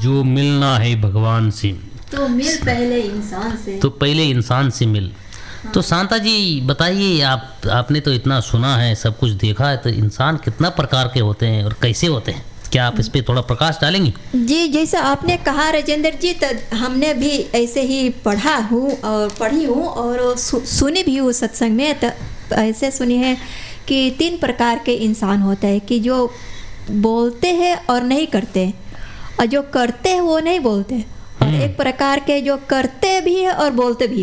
जो मिलना है भगवान से तो मिल पहले इंसान से। तो पहले इंसान से मिल। तो शांता जी बताइए, आपने तो इतना सुना है, सब कुछ देखा है, तो इंसान कितना प्रकार के होते हैं और कैसे होते हैं, क्या आप इस पे थोड़ा प्रकाश डालेंगी? जी, जैसा आपने कहा राजेंद्र जी, तो हमने भी ऐसे ही पढ़ी हूँ और सुनी भी हूँ सत्संग में। तो ऐसे सुनी है कि 3 प्रकार के इंसान होते हैं, कि जो बोलते हैं और नहीं करते, और जो करते हैं वो नहीं बोलते, और एक प्रकार के जो करते भी है और बोलते भी